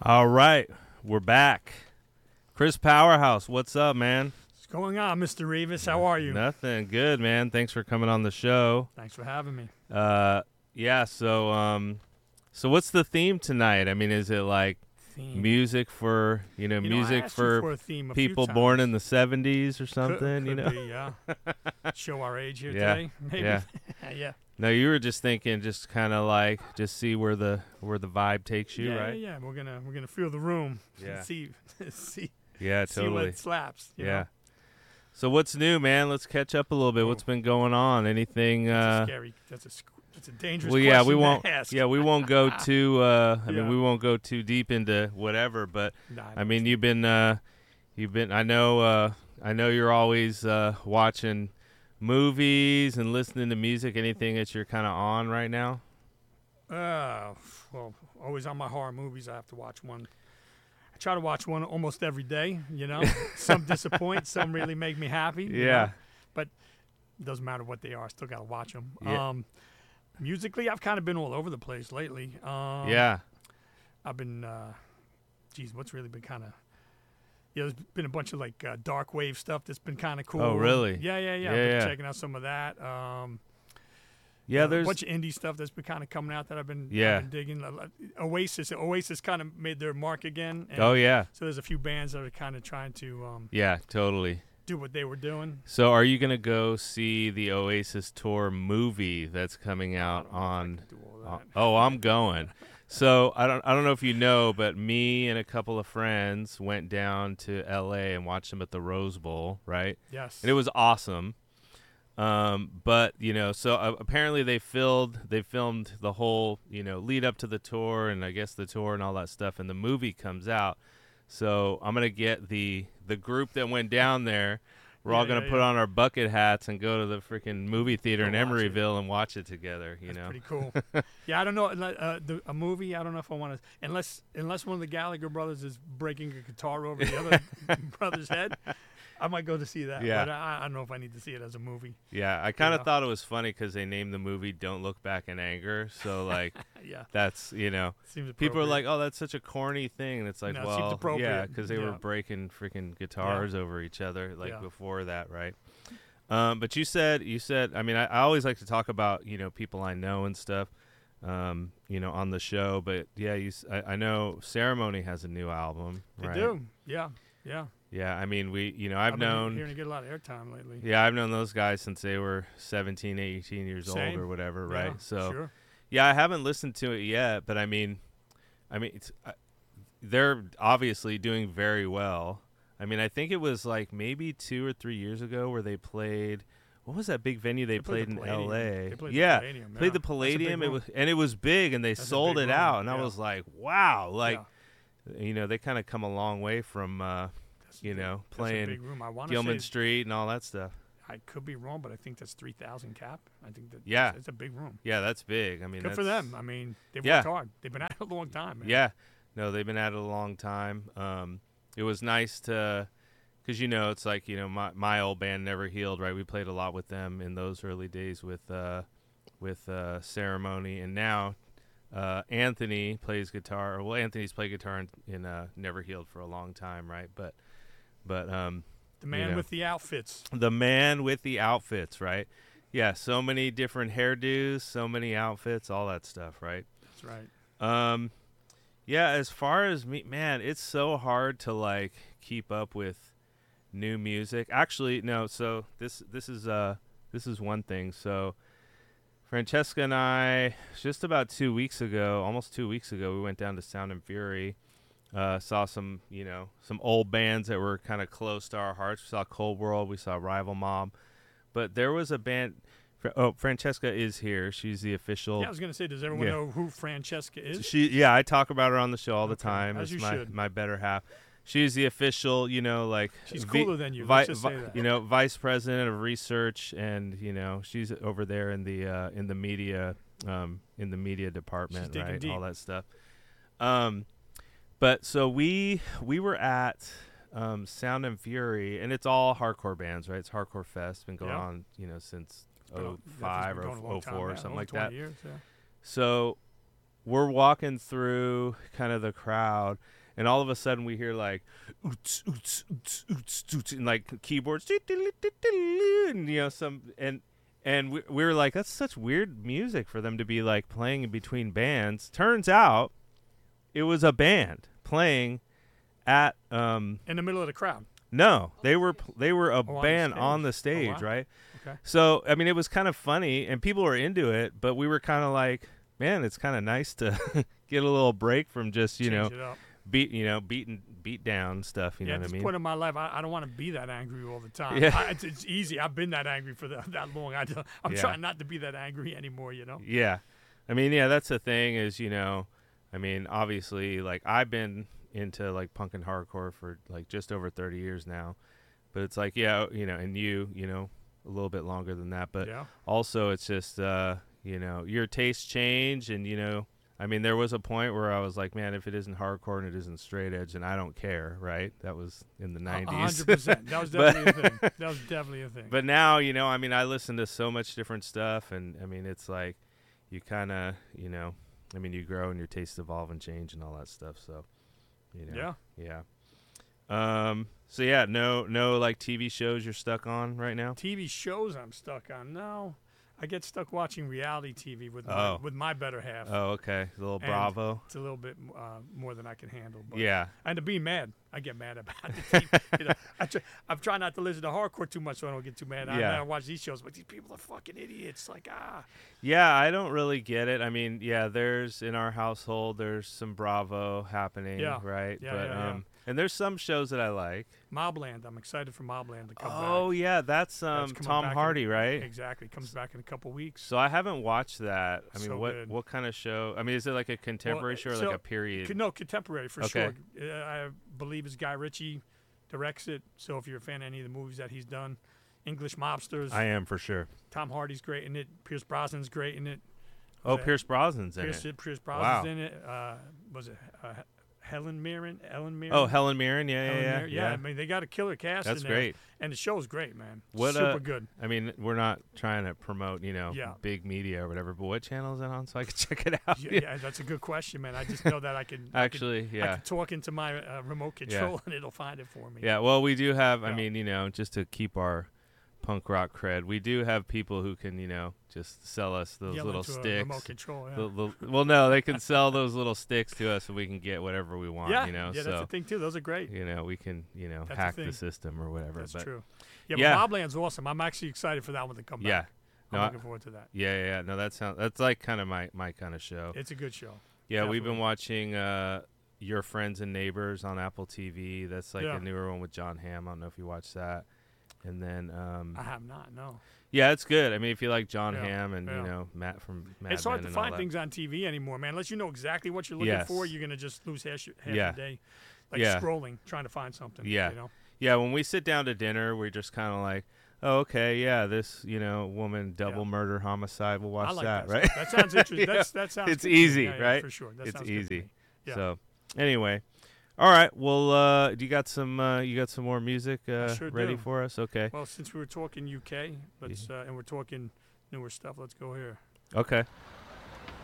All right, we're back. Chris Powerhouse, what's up, man? What's going on, Mr. Revis? How are you? Nothing. Good, man. Thanks for coming on the show. Thanks for having me. Yeah. So what's the theme tonight? I mean, is it like music for music for a theme people born in the '70s or something? Could be, yeah. Show our age here Yeah. today. Maybe. Yeah. Yeah. No, you were just thinking, just kind of like, just see where the vibe takes you, right? Yeah. We're gonna feel the room. Yeah. See. Yeah, See totally. what slaps. You Yeah. know? So what's new, man? Let's catch up a little bit. What's been going on? Anything? That's scary. That's a dangerous. Well, yeah, question we won't. to ask. Yeah, we won't go too. I mean, Yeah. we won't go too deep into whatever. But Nah, I mean, you've been. I know you're always watching movies and listening to music. Anything that you're kind of on right now? Well, always on my horror movies. I have to watch one. I try to watch one almost every day. You know, some disappoint, some really make me happy. you Yeah. know? But it doesn't matter what they are. I still gotta watch them. Yeah. Musically, I've kind of been all over the place lately. Yeah. I've been, what's really been kind of, there's been a bunch of like dark wave stuff that's been kind of cool. Oh, really? Yeah. I've been checking out some of that. Yeah. A There's. bunch of indie stuff that's been kind of coming out that I've been digging. Oasis kind of made their mark again. And Oh yeah. So there's a few bands that are kind of trying to Yeah. Totally. do what they were doing. So, are you gonna go see the Oasis tour movie that's coming out I don't know if I on? can do all that. Oh, I'm going. So I don't know if you know, but me and a couple of friends went down to L.A. and watched them at the Rose Bowl, right? Yes. And it was awesome. But so apparently they filmed the whole lead up to the tour, and I guess the tour and all that stuff, and the movie comes out. So I'm gonna get the group that went down there. We're all gonna put on our bucket hats and go to the freaking movie theater in Emeryville and watch it together. That's pretty cool. Yeah, I don't know. A movie, I don't know if I want to, unless one of the Gallagher brothers is breaking a guitar over the other brother's head. I might go to see that. Yeah. But I don't know if I need to see it as a movie. Yeah, I kind of thought it was funny because they named the movie "Don't Look Back in Anger." So like, Yeah. that's Seems people are appropriate. like, "Oh, that's such a corny thing," and it's like, No, it seems well, appropriate. yeah, because they were Yeah. breaking freaking guitars over each other like Yeah. before that, right? But you said, I mean, I always like to talk about people I know and stuff, on the show. But yeah, I know Ceremony has a new album. They right? do. Yeah. Yeah, I mean, I've been known. hearing to get a lot of airtime lately. Yeah, I've known those guys since they were 17, 18 years Same. old or whatever, Yeah, right? So, sure. yeah, I haven't listened to it yet, but I mean, they're obviously doing very well. I mean, I think it was like maybe 2 or 3 years ago where they played. What was that big venue they played the in Palladium. L.A.? They played Yeah, the Palladium, played the yeah. That's a big Palladium. room. It was big, and they That's a sold big it room, out, and I yeah. was like, wow, like Yeah. they kind of come a long way from That's a playing big room. I want to Gilman say Street and all that stuff. I could be wrong, but I think that's 3,000 cap. I think that Yeah. it's a big room. Yeah, that's big. I mean, Good for that's- them. I mean, they've Yeah. worked hard. They've been at it a long time, man. Yeah, no, they've been at it a long time. It was nice to, because it's like my old band Never Healed, right? We played a lot with them in those early days with Ceremony, and now Anthony plays guitar. Well, Anthony's played guitar in Never Healed for a long time, right? But The man with the outfits. the man with the outfits, right? Yeah, so many different hairdos, so many outfits, all that stuff, right? That's right. Yeah, as far as me, man, it's so hard to like keep up with new music. Actually, no. So this is one thing. So Francesca and I, just about 2 weeks ago, almost 2 weeks ago, we went down to Sound and Fury. Saw some old bands that were kind of close to our hearts. We saw Cold World, we saw Rival Mob, but there was a band. Oh, Francesca is here. She's the official. Yeah, I was going to say, does everyone know who Francesca is? Yeah, I talk about her on the show all the Okay, time. as It's you should. my better half. She's the official, like She's cooler than you. Let's just say that. vice president of research, and she's over there in the media department, She's digging right? deep. All that stuff. But so we were at Sound and Fury, and it's all hardcore bands, right? It's Hardcore Fest, been going Yeah. on, since Been 05 going a long or time, 04 or yeah, something over like 20 that. Years, yeah. So we're walking through kind of the crowd, and all of a sudden we hear like oots, oots, oots, oots, oots, and like keyboards, and we were like, that's such weird music for them to be like playing in between bands. Turns out it was a band playing at In the middle of the crowd. no, they were a Oh, band on on the the stage. stage, Oh, wow. right? Okay. So I mean, it was kind of funny, and people were into it, but we were kind of like, man, it's kind of nice to get a little break from just Change it up. beat down stuff. You Yeah, know at what I this mean? point in my life, I don't want to be that angry all the time. Yeah. It's easy. I've been that angry for that long. I'm Yeah. trying not to be that angry anymore, you know? Yeah, I mean, yeah, that's the thing is, I mean, obviously, like I've been into like punk and hardcore for like just over 30 years now, but it's like, yeah, and a little bit longer than that, but Yeah. also it's just, your tastes change, and I mean, there was a point where I was like, man, if it isn't hardcore and it isn't straight edge, then I don't care, right? That was in the 90s. 100%. That was definitely a thing. That was definitely a thing. But now, I mean, I listen to so much different stuff, and I mean, it's like you kind of, I mean, you grow and your tastes evolve and change and all that stuff. So, Yeah. yeah. So yeah, no, like TV shows you're stuck on right now. TV shows I'm stuck on. No, I get stuck watching reality TV with my better half. Oh, okay, a little And Bravo. It's a little bit more than I can handle. But Yeah, And to be mad, I get mad about the TV. I'm trying not to listen to hardcore too much so I don't get too mad. Yeah. I watch these shows, but these people are fucking idiots. Like, yeah, I don't really get it. I mean, yeah, there's in our household, there's some Bravo happening, Yeah. right? Yeah, but yeah. and there's some shows that I like. Mobland. I'm excited for Mobland to come back. Oh yeah, that's coming Tom back Hardy, right? Exactly. Comes back in a couple weeks. So I haven't watched that. I mean, So good. what kind of show? I mean, is it like a contemporary show or so- like a period? No, contemporary for Okay. sure. I believe it's Guy Ritchie directs it. So if you're a fan of any of the movies that he's done, English Mobsters, I am for sure. Tom Hardy's great in it. Pierce Brosnan's great in it. Oh, that- Pierce Brosnan's in it. Pierce Brosnan's Wow. in it. Was it Helen Mirren? Oh, Helen Mirren. Helen Yeah. Mirren. I mean, they got a killer cast That's in there. great. And the show's great, man. What, Super good. I mean, we're not trying to promote, Yeah. big media or whatever, but what channel is that on so I can check it out? Yeah, that's a good question, man. I just know that I can Actually, I yeah. can talk into my remote control and it'll find it for me. Yeah, well, we do have, I Yeah. mean, just to keep our punk rock cred, we do have people who can, just sell us those Yell little into a sticks. remote control, yeah. Well, no, they can sell those little sticks to us so we can get whatever we want, yeah, Yeah, that's the thing too. Those are great. we can, That's hack the the thing. system or whatever. That's but true. Yeah, Yeah. but Mobland's awesome. I'm actually excited for that one to come Yeah. back. I'm No, looking forward to that. Yeah. No, that's like kind of my kind of show. It's a good show. Yeah, we've been definitely. watching Your Friends and Neighbors on Apple TV. That's like Yeah. a newer one with John Hamm. I don't know if you watched that. And then, I have not. No. yeah, it's good. I mean, if you like John Yeah, Hamm and yeah. Matt from Mad It's hard Men to and all find that. things on TV anymore, man. Unless you know exactly what you're looking Yes. for, you're gonna just lose half Yeah. the day, like Yeah. scrolling, trying to find something. Yeah. You know? Yeah, when we sit down to dinner, we're just kind of like, oh, okay, yeah, this woman double murder homicide. We'll watch I like that, that. right? Stuff. That sounds interesting. Yeah. That sounds. It's good to me. easy, Yeah, right? for sure. That It's sounds good to easy. me. Yeah. So, anyway, all right. Well, you got some more music sure ready do. for us? Okay. Well, since we were talking UK, let's and we're talking newer stuff, let's go here. Okay.